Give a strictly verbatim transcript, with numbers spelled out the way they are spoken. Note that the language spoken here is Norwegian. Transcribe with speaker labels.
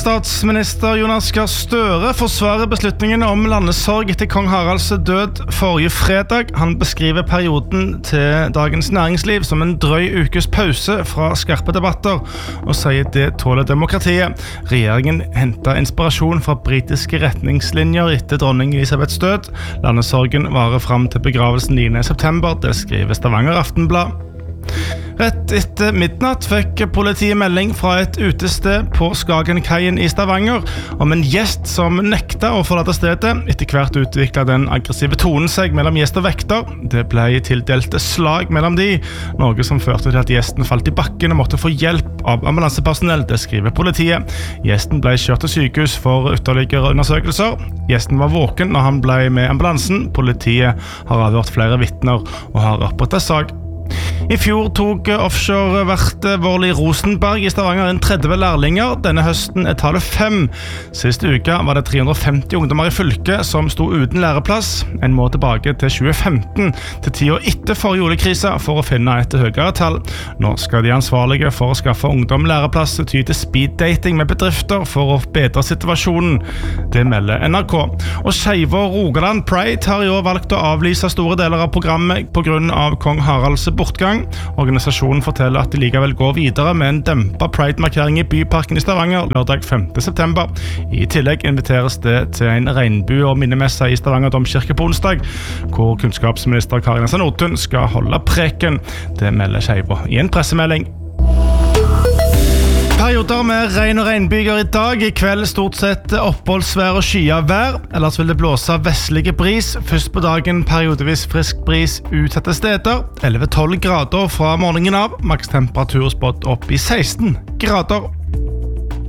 Speaker 1: Statsminister Jonas Gahr Støre forsvarer beslutningen om landesorg etter kong Haralds død forrige fredag. Han beskriver perioden til Dagens Næringsliv som en drøy ukes pause fra skarpe debatter, og sier det tåler demokratiet. Regjeringen hentet inspirasjon fra britiske retningslinjer etter dronning Elisabeths død. Landesorgen varer frem til begravelsen niende september, det skriver Stavanger Aftenblad. Rett etter midnatt fikk politiet melding fra et utested på Skagenkaien i Stavanger om en gjest som nekta å forlate stedet. Etter hvert utviklet den aggressive tonen seg mellom gjest og vekter. Det ble tildelt slag mellom de, noe som førte til at gjesten falt i bakken og måtte få hjelp av ambulansepersonell, det skriver politiet. Gjesten ble kjørt til sykehus for ytterligere undersøkelser. Gjesten var våken når han ble med ambulansen. Politiet har avhørt flere vitner og har opprettet sak. I fjor tok offshore-vert Vorli Rosenberg i Stavanger en tretti lærlinger. Denne høsten er tallet fem. Siste uka var det tre hundre og femti ungdommer i fylket som sto uten læreplass. En må tilbake til tjue femten, til tida etter forrige oljekrisa, for å finne et høyere tall. Nå skal de ansvarlige for å skaffe ungdom læreplass ty til speeddating med bedrifter for å bedre situasjonen. Det melder N R K. Og Skeive og Rogaland Pride har i år valgt å avlyse store deler av programmet på grunn av kong Haralds bortgang. Organisasjonen forteller at de likevel går videre med en dempet Pride-markering i Byparken i Stavanger lørdag femte september. I tillegg inviteres det til en regnbue- og minnemesse i Stavanger domkirke på onsdag, hvor kunnskapsminister Kari Nessa Nordtun skal holde preken. Det melder Skeive i en pressemelding. Perioder med regn og regnbyger i dag. I kveld stort sett oppholdsvær og skyet vær. Ellers vil det blåse vestlige bris. Først på dagen periodevis frisk bris utsatte steder. elleve til tolv grader fra morgenen av. Makstemperatur spådd opp i seksten grader.